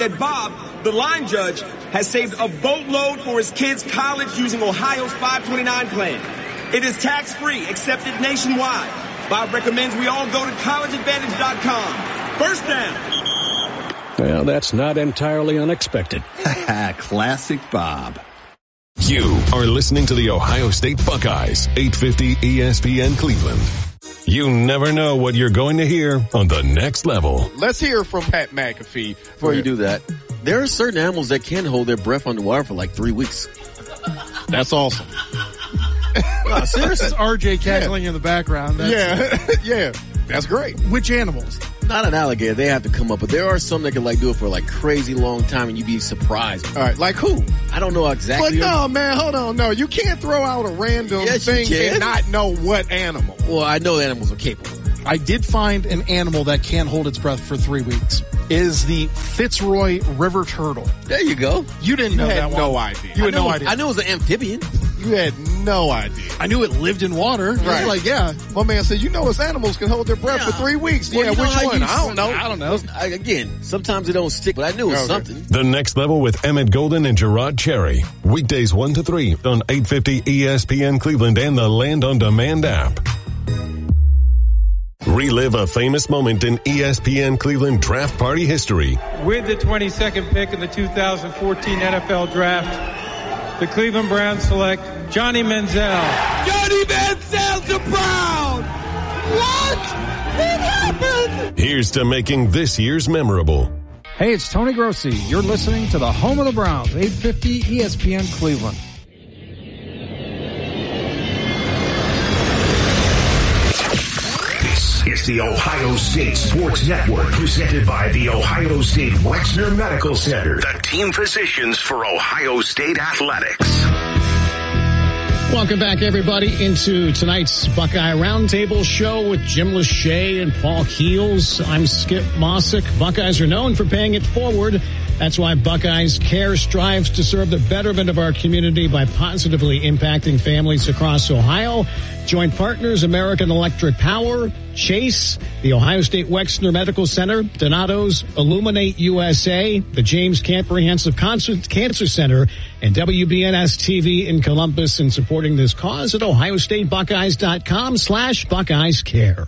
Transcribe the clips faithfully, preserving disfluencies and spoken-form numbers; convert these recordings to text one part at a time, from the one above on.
that Bob, the line judge, has saved a boatload for his kids' college using Ohio's five twenty-nine plan. It is tax-free, accepted nationwide. Bob recommends we all go to college advantage dot com. First down. Well, that's not entirely unexpected. Classic Bob. You are listening to the Ohio State Buckeyes, eight fifty E S P N Cleveland. You never know what you're going to hear on the next level. Let's hear from Pat McAfee. Before you do that, there are certain animals that can hold their breath underwater for like three weeks. That's awesome. No, seriously. That's R J cackling yeah. in the background. That's yeah, yeah, that's great. Which animals? Not an alligator. They have to come up, but there are some that can like do it for like crazy long time, and you'd be surprised. All right, like who? I don't know exactly. But no, man, hold on. No, you can't throw out a random yes, thing you can. and not know what animal. Well, I know animals are capable. I did find an animal that can hold its breath for three weeks. Is the Fitzroy river turtle. There you go. You didn't you know had that one. no idea. You had I knew, no idea. I knew it was an amphibian. You had no idea. I knew it lived in water. Right. I was like, yeah. My man said, you know, us animals can hold their breath Yeah. for three weeks. Well, yeah, you know which how one? you- I don't know. I don't know. I, again, sometimes it don't stick, but I knew it was Okay. something. The Next Level with Emmett Golden and Gerard Cherry. Weekdays one to three on eight fifty E S P N Cleveland and the Land on Demand app. Relive a famous moment in E S P N Cleveland draft party history. With the twenty-second pick in the two thousand fourteen N F L Draft, the Cleveland Browns select Johnny Manziel. Johnny Manziel to Brown! What? What happened? Here's to making this year's memorable. Hey, it's Tony Grossi. You're listening to the home of the Browns, eight fifty E S P N Cleveland. This is the Ohio State Sports Network, presented by the Ohio State Wexner Medical Center, the team physicians for Ohio State athletics. Welcome back, everybody, into tonight's Buckeye Roundtable show with Jim Lachey and Paul Keels. I'm Skip Mossick. Buckeyes are known for paying it forward. That's why Buckeyes Care strives to serve the betterment of our community by positively impacting families across Ohio. Joint partners, American Electric Power, Chase, the Ohio State Wexner Medical Center, Donato's, Illuminate U S A, the James Comprehensive Cancer Center, and W B N S T V in Columbus, in supporting this cause at ohio state buckeyes dot com slash Buckeyes Care.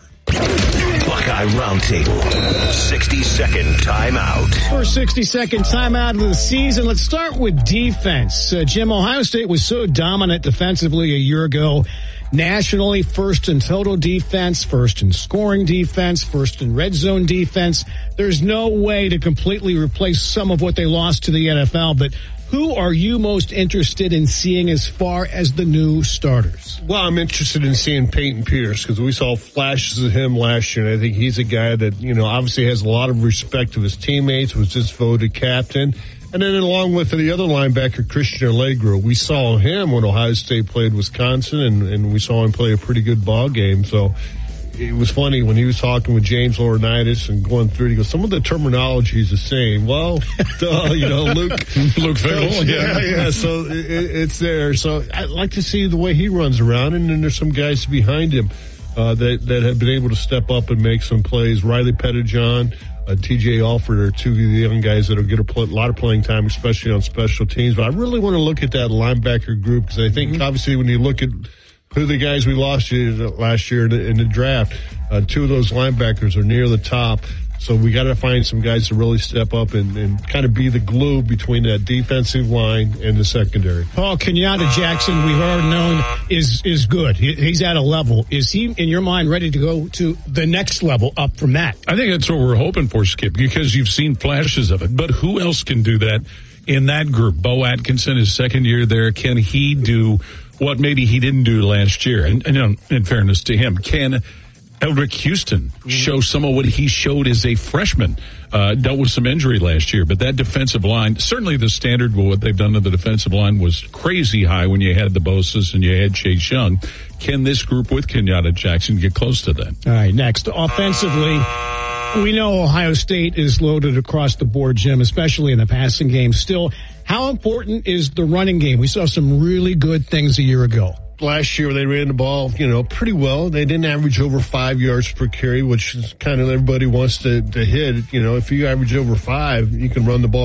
Buckeye Roundtable, sixty-second timeout. For sixty-second timeout of the season, let's start with defense. Uh, Jim, Ohio State was so dominant defensively a year ago. Nationally, first in total defense, first in scoring defense, first in red zone defense. There's no way to completely replace some of what they lost to the N F L, but who are you most interested in seeing as far as the new starters? Well, I'm interested in seeing Peyton Pierce because we saw flashes of him last year, and I think he's a guy that, you know, obviously has a lot of respect of his teammates, was just voted captain. And then along with the other linebacker, Christian Allegro, we saw him when Ohio State played Wisconsin, and, and we saw him play a pretty good ball game. So it was funny when he was talking with James Laurinaitis and going through it. He goes, some of the terminology is the same. Well, duh, you know, Luke, Luke Fickell, yeah, yeah, yeah. So it, it's there. So I'd like to see the way he runs around, and then there's some guys behind him uh, that that have been able to step up and make some plays. Riley Pettijohn, uh, T J Alford are two of the young guys that will get a, play, a lot of playing time, especially on special teams. But I really want to look at that linebacker group because I think mm-hmm. obviously when you look at who the guys we lost last year in the, in the draft, uh, two of those linebackers are near the top. So we got to find some guys to really step up and, and kind of be the glue between that defensive line and the secondary. Paul, Kenyatta Jackson, we've already known, is is good. He, he's at a level. Is he, in your mind, ready to go to the next level up from that? I think that's what we're hoping for, Skip, because you've seen flashes of it. But who else can do that in that group? Bo Atkinson, his second year there. Can he do what maybe he didn't do last year? And, and in fairness to him, can Eldrick Houston show some of what he showed as a freshman? Uh, dealt with some injury last year, but that defensive line, certainly the standard of what they've done to the defensive line was crazy high when you had the Bosa's and you had Chase Young. Can this group with Kenyatta Jackson get close to that? All right, next. Offensively, we know Ohio State is loaded across the board, Jim, especially in the passing game. Still, how important is the running game? We saw some really good things a year ago. Last year, they ran the ball, you know, pretty well. They didn't average over five yards per carry, which is kind of everybody wants to, to hit. You know, if you average over five, you can run the ball